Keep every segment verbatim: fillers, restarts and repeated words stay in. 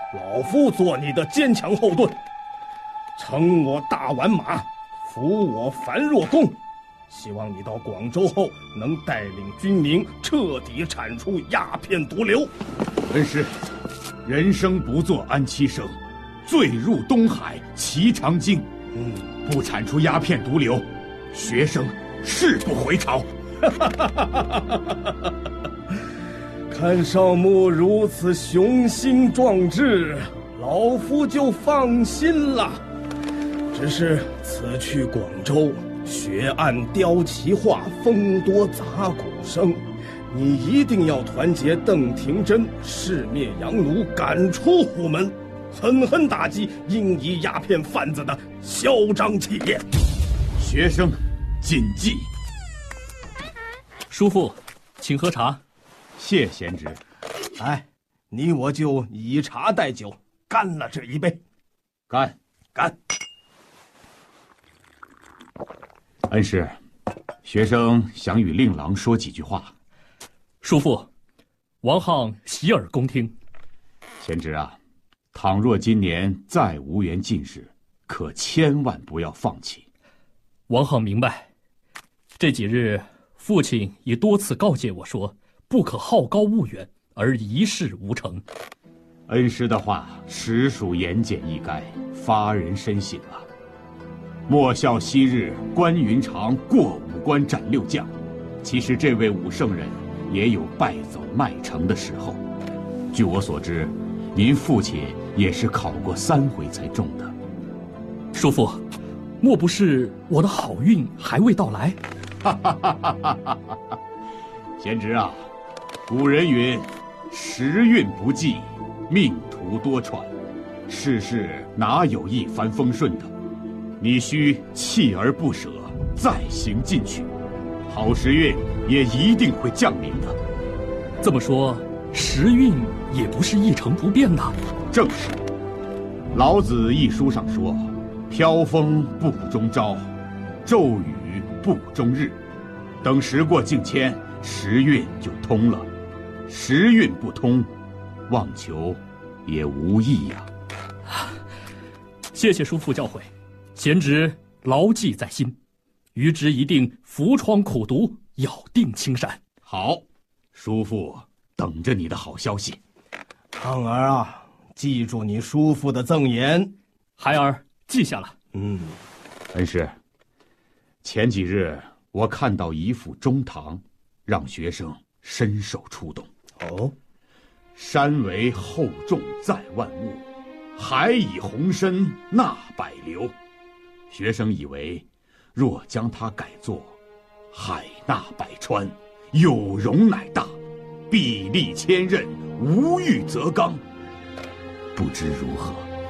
老夫做你的坚强后盾，乘我大宛马，扶我樊若宫。希望你到广州后能带领军民彻底铲除鸦片毒瘤。 恩师，人生不做安七生，坠入东海齐长京。嗯，不铲除鸦片毒瘤，学生誓不回朝。 看少牧如此雄心壮志，老夫就放心了。只是此去广州，雪暗雕旗画，风多杂鼓声，你一定要团结邓廷珍，誓灭洋奴，赶出虎门，狠狠打击英夷鸦片贩子的嚣张气焰。 学生谨记。 叔父，请喝茶。 谢贤侄。 来，你我就以茶代酒，干了这一杯。 干干。 恩师，学生想与令郎说几句话。 叔父，王沆洗耳恭听。 贤侄啊，倘若今年再无缘进士，可千万不要放弃。 王沆明白。这几日父亲已多次告诫我说，不可好高骛远而一事无成。 恩师的话实属言简意赅，发人深省啊。莫笑昔日关云长过五关斩六将，其实这位武圣人也有败走麦城的时候。据我所知，您父亲也是考过三回才中的。 叔父，莫不是我的好运还未到来？ 哈哈哈哈哈哈！贤侄啊，古人云：时运不济，命途多舛，世事哪有一帆风顺的？你需锲而不舍，再行进取，好时运也一定会降临的。 这么说，时运也不是一成不变的。 正是。老子一书上说：飘风不终朝，骤雨不终日。等时过境迁，时运就通了。时运不通，妄求也无益呀、 啊。谢谢叔父教诲，贤侄牢记在心，余侄一定扶窗苦读，咬定青山。 好，叔父等着你的好消息。 沆儿啊，记住你叔父的赠言。 孩儿记下了。 嗯， 恩师，前几日我看到一幅中堂，让学生深受触动。 哦， 山为厚重载万物，海以鸿深纳百流。学生以为，若将它改作海纳百川，有容乃大，壁立千仞，无欲则刚，不知如何？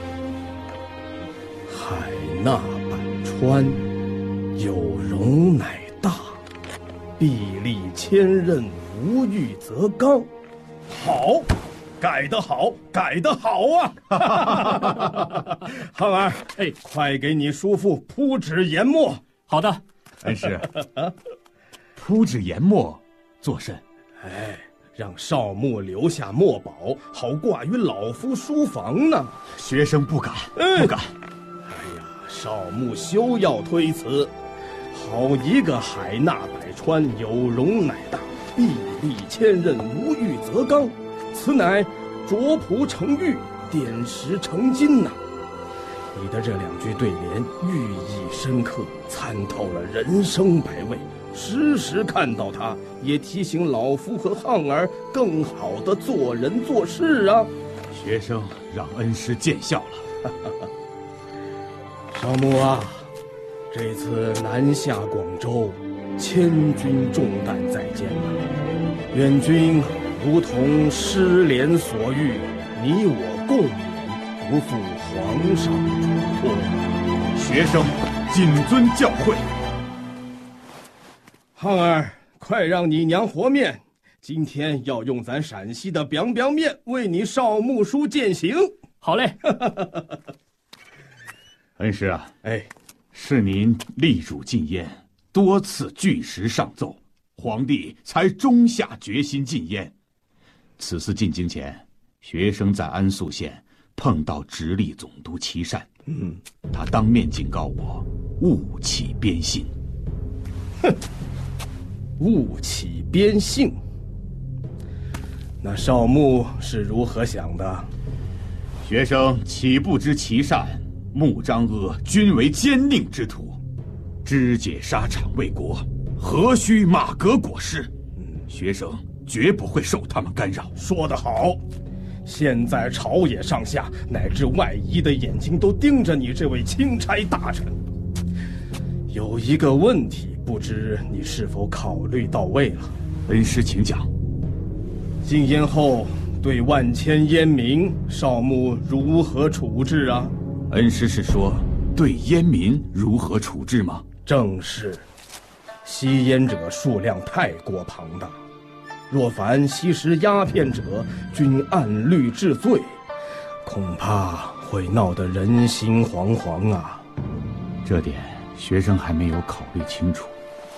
海纳百川，有容乃大，壁立千仞，无欲则刚。好，改得好，改得好啊！沆儿， 哎， 快给你叔父铺纸研墨。 好的， 恩师。铺纸研墨作甚？ 哎，让少牧留下墨宝，好挂于老夫书房呢。 学生不敢， 哎、 不敢。 哎呀，少牧休要推辞。好一个海纳百川，有容乃大，壁立千仞，无欲则刚，此乃拙朴成玉，点石成金呐、啊！你的这两句对联寓意深刻，参透了人生百味，时时看到它，也提醒老夫和沆儿更好的做人做事啊！ 学生让恩师见笑了。 少牧啊，这次南下广州，千军重担在肩呐，愿君如同诗联所喻，你我共勉，不负皇上嘱托。 学生谨遵教诲。 沆儿，快让你娘和面，今天要用咱陕西的 biang biang 面为你少牧叔饯行。 好嘞。 恩师啊， 哎， 是您力主禁烟，多次据实上奏，皇帝才终下决心禁烟。此次进京前，学生在安宿县碰到直隶总督琦善， 嗯， 他当面警告我勿起边信。 哼，勿起边信。那少牧是如何想的？ 学生岂不知琦善、穆彰阿均为奸佞之徒，肢解沙场为国，何须马革裹尸？学生绝不会受他们干扰。 说得好，现在朝野上下乃至外夷的眼睛都盯着你这位钦差大臣。有一个问题，不知你是否考虑到位了？ 恩师请讲。 禁烟后对万千烟民，少牧如何处置啊？ 恩师是说对烟民如何处置吗？ 正是，吸烟者数量太过庞大，若凡吸食鸦片者均按律治罪，恐怕会闹得人心惶惶啊。 这点学生还没有考虑清楚。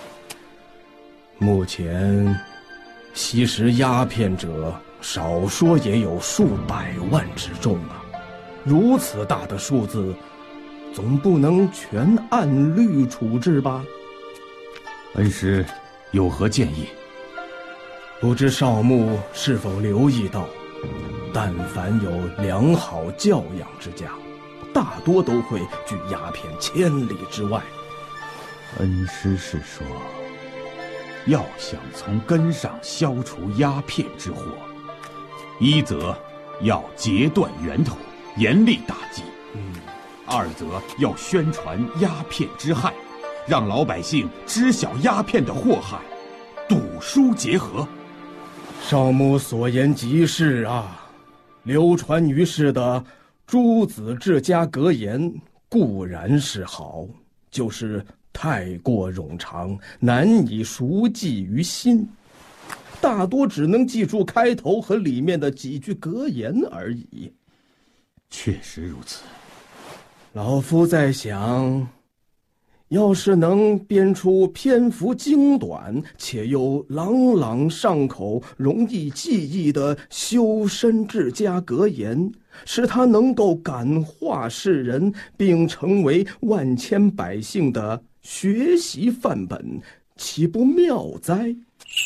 目前吸食鸦片者少说也有数百万之众啊，如此大的数字，总不能全按律处置吧？ 恩师有何建议？ 不知少牧是否留意到，但凡有良好教养之家，大多都会拒鸦片千里之外。 恩师是说，要想从根上消除鸦片之祸，一则要截断源头，严厉打击； 嗯， 二则要宣传鸦片之害，让老百姓知晓鸦片的祸害，赌书结合。 少牧所言极是啊，流传于世的诸子治家格言固然是好，就是太过冗长，难以熟记于心，大多只能记住开头和里面的几句格言而已。 确实如此。 老夫在想，要是能编出篇幅精短且又朗朗上口、容易记忆的修身治家格言，使它能够感化世人，并成为万千百姓的学习范本，岂不妙哉？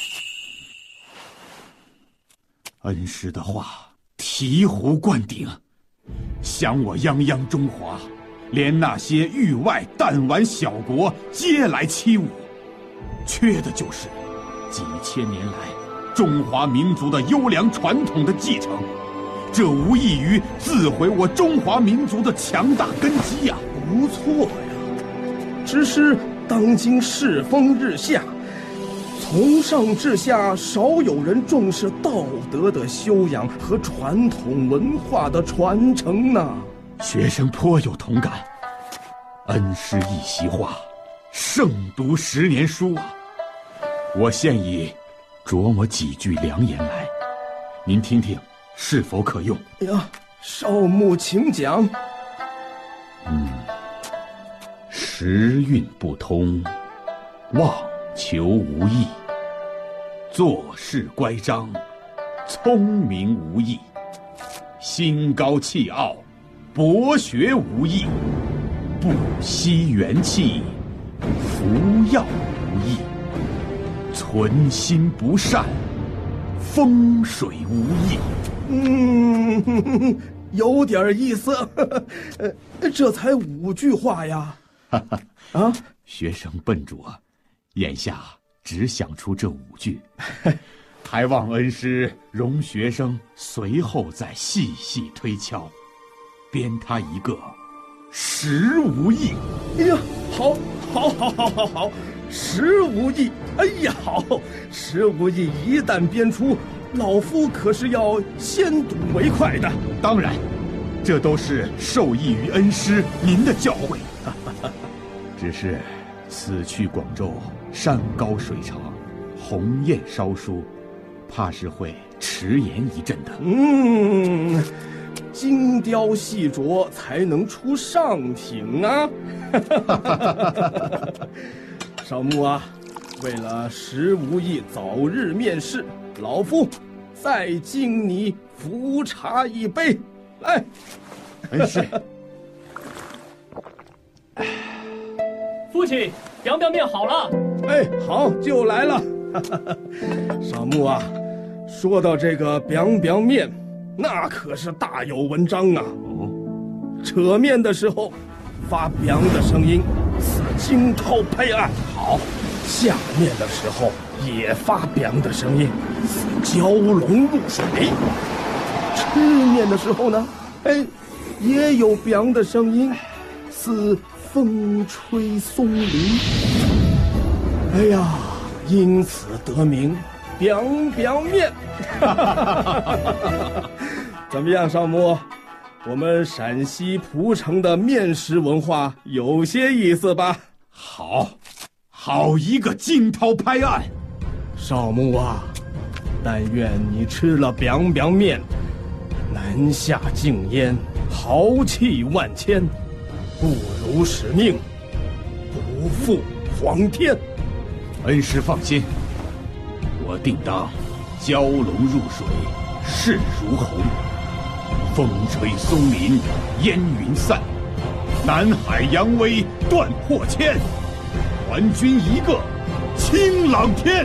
恩师的话醍醐灌顶，想我泱泱中华，连那些域外弹丸小国皆来欺侮，缺的就是几千年来中华民族的优良传统的继承，这无异于自毁我中华民族的强大根基呀！ 不错呀，只是当今世风日下，从上至下少有人重视道德的修养和传统文化的传承呢。 学生颇有同感。恩师一席话，胜读十年书啊！我现已琢磨几句良言来，您听听是否可用？ 哎呀，少牧请讲。 嗯，时运不通，妄求无益；做事乖张，聪明无益；心高气傲，博学无益；不惜元气，服药无益；存心不善，风水无益。 嗯，呵呵，有点意思。呃，这才五句话呀。啊， 学生笨拙，眼下只想出这五句，还望恩师容学生随后再细细推敲，编他一个十无益。 哎呀，好，好，好，好，好，好，十无益。哎呀，好，十无益一旦编出，老夫可是要先睹为快的。 当然，这都是受益于恩师您的教诲。只是此去广州，山高水长，鸿雁烧书，怕是会迟延一阵的。 嗯，精雕细琢才能出上品啊。少牧啊，为了十无益早日面试，老夫再敬你福茶一杯。 来。 恩师。 父亲，凉凉面好了。 哎，好，就来了。少牧啊，说到这个 biang biang 面，那可是大有文章啊。 哦， 扯面的时候发 biang 的声音，似惊涛拍岸。好，下面的时候也发 biang 的声音，似蛟龙入水。吃面的时候呢，哎，也有 biang 的声音，似风吹松林。哎呀，因此得名 biang biang 面。怎么样，少牧？我们陕西蒲城的面食文化有些意思吧？ 好，好一个惊涛拍岸！ 少牧啊，但愿你吃了 biang biang 面，南下禁烟，豪气万千，不辱使命，不负皇天。 恩师放心，我定当蛟龙入水，势如虹；风吹松林，烟云散；南海扬威，断破千；还君一个清朗天。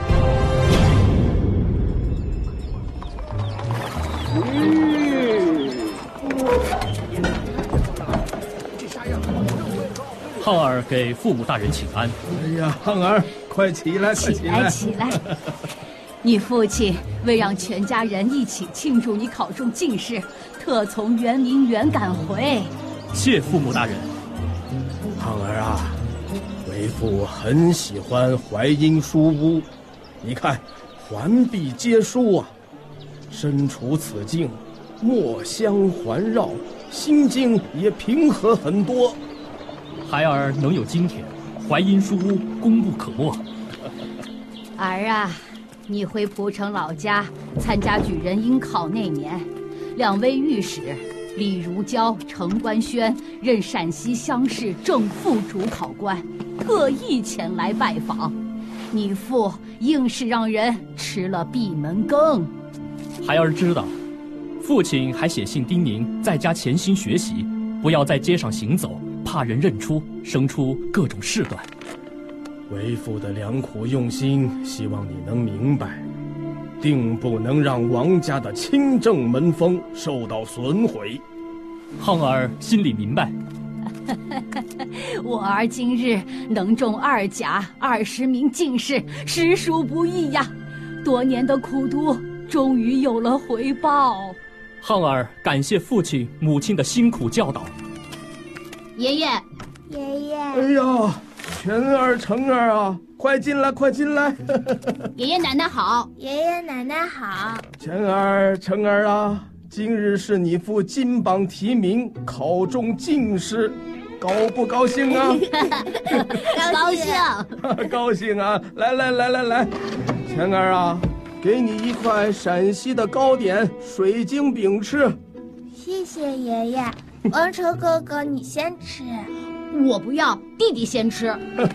浩儿给父母大人请安。 哎呀，汉儿，快起来，快起起来！ 来，起来！你父亲为让全家人一起庆祝你考中进士，特从圆明园赶回。 谢父母大人。 汉儿啊，为父很喜欢淮阴书屋，你看，环壁皆书啊。身处此境，墨香环绕，心境也平和很多。 孩儿能有今天，淮阴书屋功不可没。 儿啊，你回蒲城老家参加举人应考那年，两位御史李如胶、程官宣任陕西乡试正副主考官，特意前来拜访，你父硬是让人吃了闭门羹。 孩儿知道，父亲还写信叮咛在家潜心学习，不要在街上行走，怕人认出，生出各种事端。 为父的良苦用心，希望你能明白，定不能让王家的清正门风受到损毁。 浩儿心里明白。 我儿今日能中二甲，二十名进士，实属不易呀！多年的苦读，终于有了回报。 浩儿感谢父亲、母亲的辛苦教导。 爷爷， 爷爷， 哎呀，全儿、成儿啊，快进来，快进来！ 爷爷奶奶好。 爷爷奶奶好。 全儿、成儿啊，今日是你父金榜题名，考中进士，高不高兴啊？ 高兴， 高兴啊！来来来来来，全儿啊，给你一块陕西的糕点水晶饼吃。 谢谢爷爷。王成哥哥，你先吃。 我不要，弟弟先吃。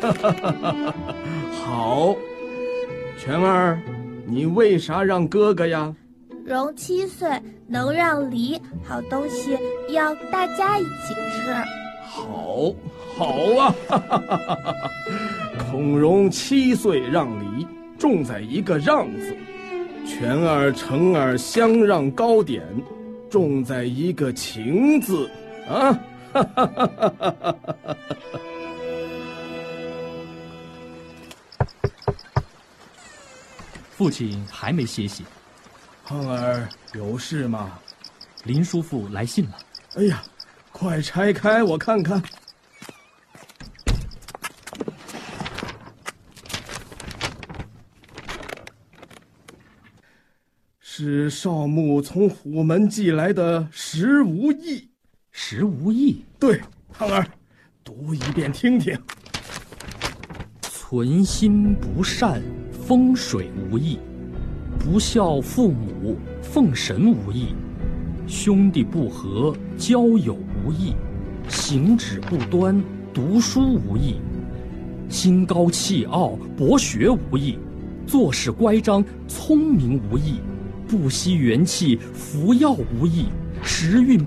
好，全儿，你为啥让哥哥呀？ 荣七岁，能让梨，好东西要大家一起吃。 好，好啊！孔融七岁让梨，重在一个让字；全儿、成儿相让糕点，重在一个情字啊！ 父亲还没歇息。 汉儿有事吗？ 林叔父来信了。 哎呀，快拆开我看看。是少牧从虎门寄来的石无义。 石无义？ 对，汉儿，读一遍听听。 存心不善，风水无益；不孝父母，奉神无益；兄弟不和，交友无益；行止不端，读书无益；心高气傲，博学无益；做事乖张，聪明无益；不惜元气，服药无益； 时运